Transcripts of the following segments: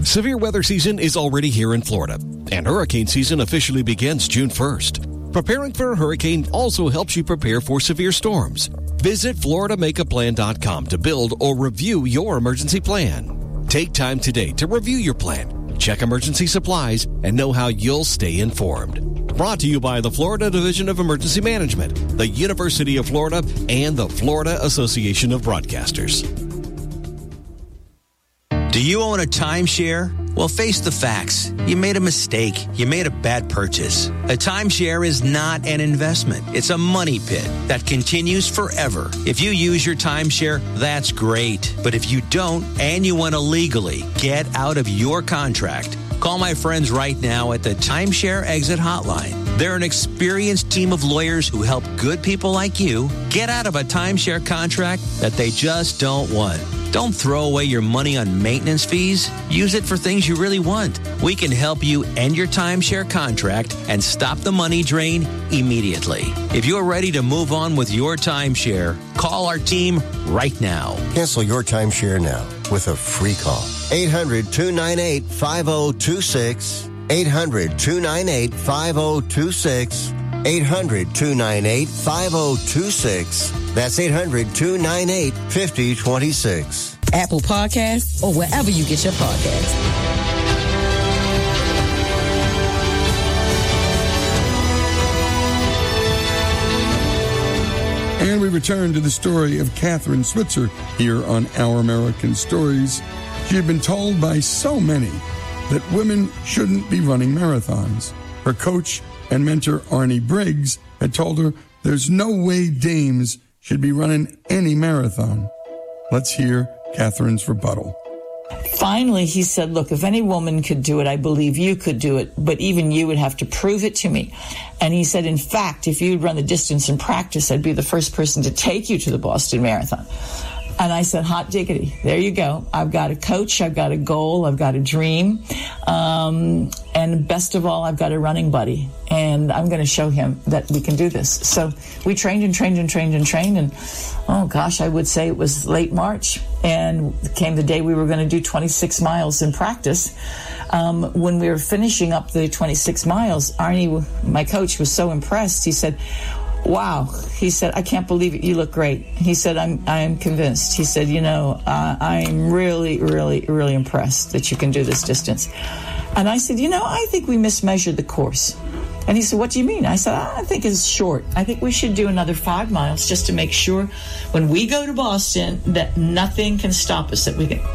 Severe weather season is already here in Florida, and hurricane season officially begins June 1st. Preparing for a hurricane also helps you prepare for severe storms. Visit FloridaMakeAPlan.com to build or review your emergency plan. Take time today to review your plan, check emergency supplies, and know how you'll stay informed. Brought to you by the Florida Division of Emergency Management, the University of Florida, and the Florida Association of Broadcasters. Do you own a timeshare? Well, face the facts. You made a mistake. You made a bad purchase. A timeshare is not an investment. It's a money pit that continues forever. If you use your timeshare, that's great. But if you don't and you want to legally get out of your contract, call my friends right now at the Timeshare Exit Hotline. They're an experienced team of lawyers who help good people like you get out of a timeshare contract that they just don't want. Don't throw away your money on maintenance fees. Use it for things you really want. We can help you end your timeshare contract and stop the money drain immediately. If you're ready to move on with your timeshare, call our team right now. Cancel your timeshare now with a free call. 800-298-5026. 800-298-5026. 800-298-5026. That's 800-298-5026. Apple Podcasts or wherever you get your podcasts. And we return to the story of Kathrine Switzer here on Our American Stories. She had been told by so many that women shouldn't be running marathons. Her coach and mentor, Arnie Briggs, had told her there's no way dames should be running any marathon. Let's hear Kathrine's rebuttal. Finally, he said, look, if any woman could do it, I believe you could do it, but even you would have to prove it to me. And he said, in fact, if you'd run the distance in practice, I'd be the first person to take you to the Boston Marathon. And I said, hot diggity, there you go. I've got a coach, I've got a goal, I've got a dream. And best of all, I've got a running buddy. And I'm going to show him that we can do this. So we trained and trained and trained and trained. And, oh, gosh, I would say it was late March. And came the day we were going to do 26 miles in practice. When we were finishing up the 26 miles, Arnie, my coach, was so impressed. He said, wow. He said, I can't believe it. You look great. He said, I am convinced. He said, I'm really, really, really impressed that you can do this distance. And I said, I think we mismeasured the course. And he said, what do you mean? I said, I think it's short. I think we should do another 5 miles just to make sure when we go to Boston that nothing can stop us, that we can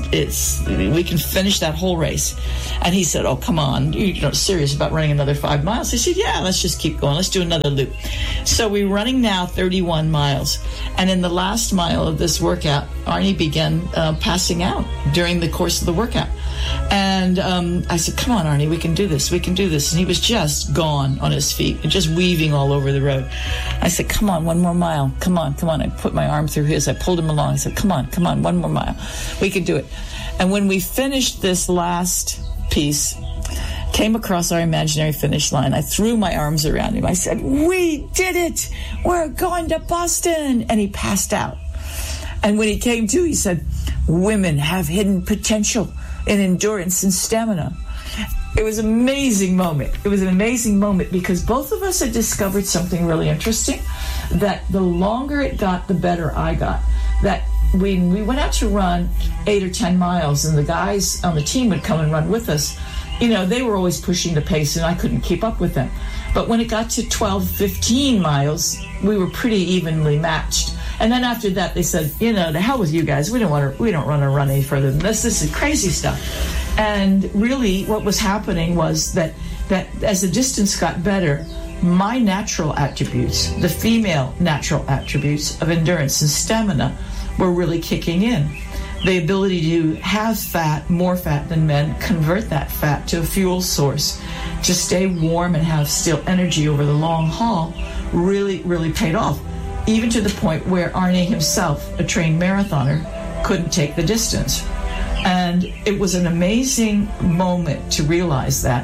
finish that whole race. And he said, oh, come on, you're not serious about running another 5 miles? I said, yeah, let's just keep going. Let's do another loop. So we're running now 31 miles. And in the last mile of this workout, Arnie began passing out during the course of the workout. And I said, come on, Arnie, we can do this. We can do this. And he was just gone on his feet and just weaving all over the road. I said, come on, one more mile. Come on, come on. I put my arm through his. I pulled him along. I said, come on, one more mile. We can do it. And when we finished this last piece, came across our imaginary finish line, I threw my arms around him. I said, we did it. We're going to Boston. And he passed out. And when he came to, he said, women have hidden potential in endurance and stamina. It was an amazing moment. It was an amazing moment because both of us had discovered something really interesting, that the longer it got, the better I got. That when we went out to run 8 or 10 miles and the guys on the team would come and run with us, they were always pushing the pace and I couldn't keep up with them. But when it got to 12, 15 miles, we were pretty evenly matched. And then after that, they said, the hell with you guys. We don't want to run any further than this. This is crazy stuff. And really what was happening was that as the distance got better, my natural attributes, the female natural attributes of endurance and stamina, were really kicking in. The ability to have fat, more fat than men, convert that fat to a fuel source, to stay warm and have still energy over the long haul, really, really paid off. Even to the point where Arnie himself, a trained marathoner, couldn't take the distance. And it was an amazing moment to realize that.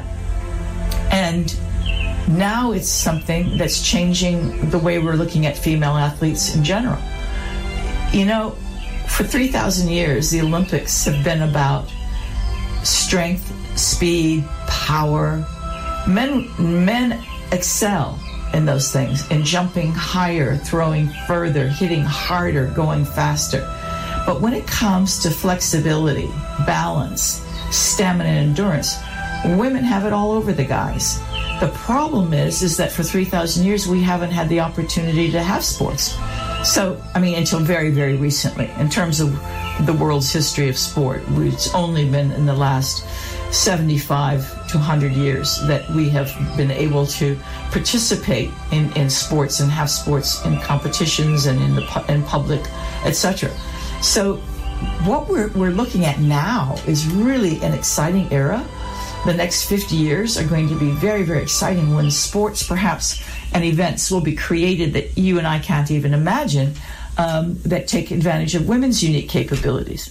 And now it's something that's changing the way we're looking at female athletes in general. For 3,000 years, the Olympics have been about strength, speed, power. Men excel in those things, in jumping higher, throwing further, hitting harder, going faster. But when it comes to flexibility, balance, stamina, and endurance, women have it all over the guys. The problem is that for 3,000 years, we haven't had the opportunity to have sports. So, until very, very recently, in terms of the world's history of sport, it's only been in the last 75 to 100 years that we have been able to participate in sports and have sports in competitions and in public, etc. So what we're looking at now is really an exciting era. The next 50 years are going to be very, very exciting when sports, perhaps, and events will be created that you and I can't even imagine, that take advantage of women's unique capabilities.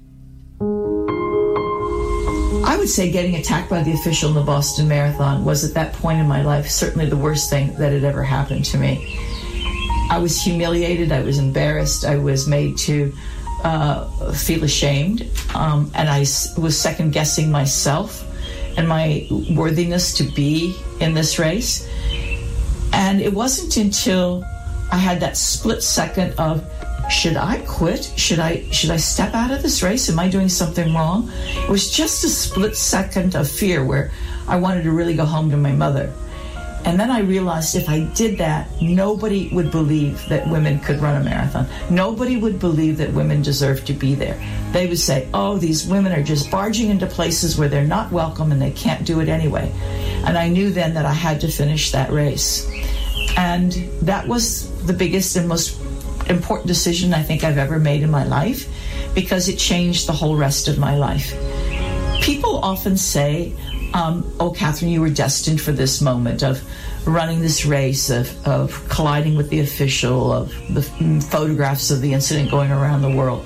I would say getting attacked by the official in the Boston Marathon was, at that point in my life, certainly the worst thing that had ever happened to me. I was humiliated, I was embarrassed, I was made to feel ashamed, and I was second-guessing myself and my worthiness to be in this race. And it wasn't until I had that split second of, should I quit? Should I step out of this race? Am I doing something wrong? It was just a split second of fear where I wanted to really go home to my mother. And then I realized if I did that, nobody would believe that women could run a marathon. Nobody would believe that women deserve to be there. They would say, oh, these women are just barging into places where they're not welcome and they can't do it anyway. And I knew then that I had to finish that race. And that was the biggest and most important decision I think I've ever made in my life, because it changed the whole rest of my life. People often say, oh, Catherine, you were destined for this moment of running this race, of colliding with the official, of the photographs of the incident going around the world.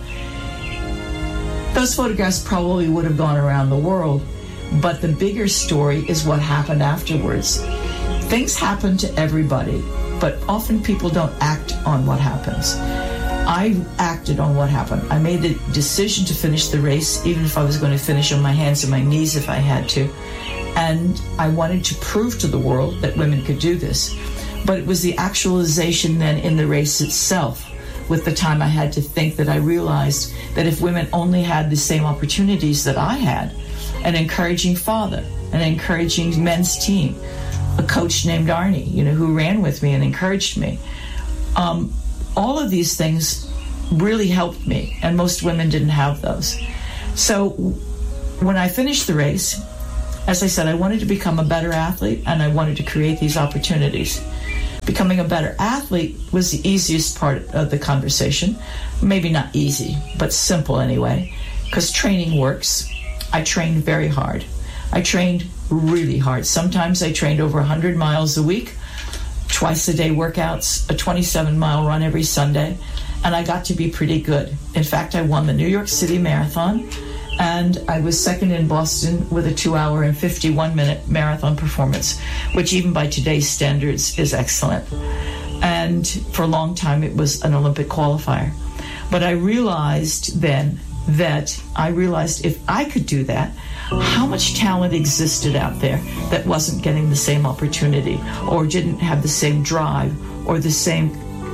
Those photographs probably would have gone around the world, but the bigger story is what happened afterwards. Things happen to everybody, but often people don't act on what happens. I acted on what happened. I made the decision to finish the race, even if I was going to finish on my hands and my knees if I had to. And I wanted to prove to the world that women could do this. But it was the actualization then in the race itself, with the time I had to think, that I realized that if women only had the same opportunities that I had, an encouraging father, an encouraging men's team, a coach named Arnie, who ran with me and encouraged me. All of these things really helped me, and most women didn't have those. So when I finished the race, as I said, I wanted to become a better athlete, and I wanted to create these opportunities. Becoming a better athlete was the easiest part of the conversation. Maybe not easy, but simple anyway, because training works. I trained very hard. I trained really hard. Sometimes I trained over 100 miles a week, twice-a-day workouts, a 27-mile run every Sunday, and I got to be pretty good. In fact, I won the New York City Marathon, and I was second in Boston with a 2-hour and 51-minute marathon performance, which even by today's standards is excellent. And for a long time, it was an Olympic qualifier. But I realized then that if I could do that, how much talent existed out there that wasn't getting the same opportunity, or didn't have the same drive or the same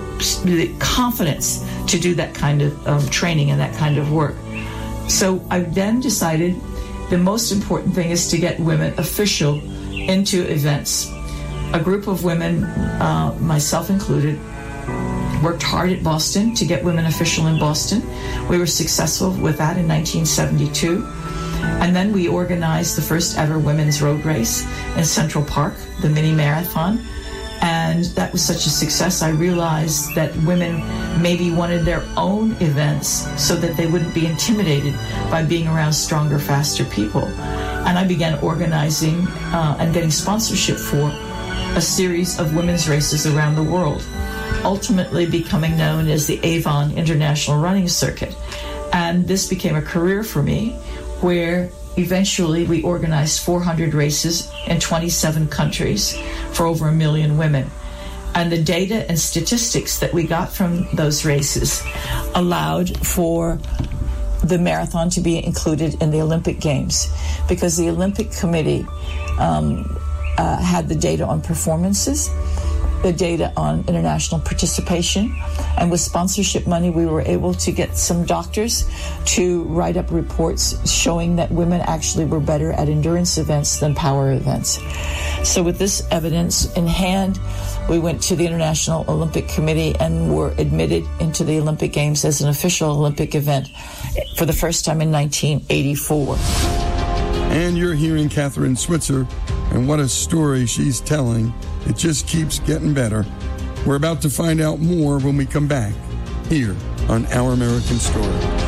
confidence to do that kind of training and that kind of work. So I then decided the most important thing is to get women official into events. A group of women, myself included, worked hard at Boston to get women official in Boston. We were successful with that in 1972. And then we organized the first ever women's road race in Central Park, the mini marathon. And that was such a success, I realized that women maybe wanted their own events so that they wouldn't be intimidated by being around stronger, faster people. And I began organizing and getting sponsorship for a series of women's races around the world, ultimately becoming known as the Avon International Running Circuit. And this became a career for me, where eventually we organized 400 races in 27 countries for over 1 million women. And the data and statistics that we got from those races allowed for the marathon to be included in the Olympic Games, because the Olympic Committee had the data on performances, the data on international participation, and with sponsorship money we were able to get some doctors to write up reports showing that women actually were better at endurance events than power events. So with this evidence in hand, we went to the International Olympic Committee and were admitted into the Olympic Games as an official Olympic event for the first time in 1984. And you're hearing Kathrine Switzer, and what a story she's telling. It just keeps getting better. We're about to find out more when we come back here on Our American Story.